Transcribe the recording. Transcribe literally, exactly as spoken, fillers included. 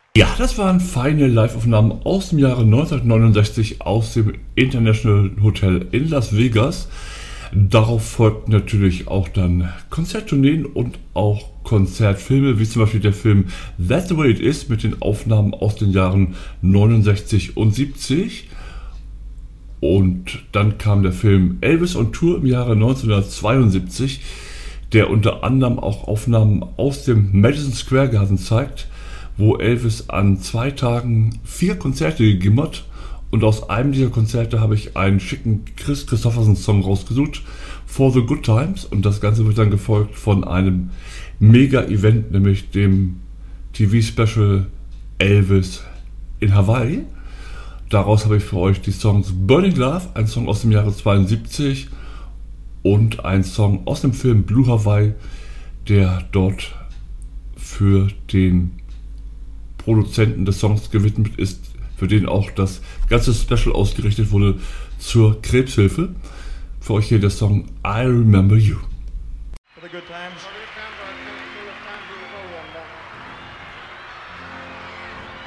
Ja, das waren feine Live-Aufnahmen aus dem Jahre neunzehnhundertneunundsechzig aus dem International Hotel in Las Vegas. Darauf folgten natürlich auch dann Konzerttourneen und auch Konzertfilme, wie zum Beispiel der Film That's the Way It Is mit den Aufnahmen aus den Jahren neunundsechzig und siebzig. Und dann kam der Film Elvis on Tour im Jahre neunzehnhundertzweiundsiebzig, der unter anderem auch Aufnahmen aus dem Madison Square Garden zeigt, wo Elvis an zwei Tagen vier Konzerte gegeben hat. Und aus einem dieser Konzerte habe ich einen schicken Chris Christopherson Song rausgesucht, For the Good Times. Und das Ganze wird dann gefolgt von einem Mega-Event, nämlich dem T V-Special Elvis in Hawaii. Daraus habe ich für euch die Songs Burning Love, ein Song aus dem Jahre zweiundsiebzig, und ein Song aus dem Film Blue Hawaii, der dort für den Produzenten des Songs gewidmet ist, für den auch das ganze Special ausgerichtet wurde zur Krebshilfe. Für euch hier der Song I Remember You. For the good times.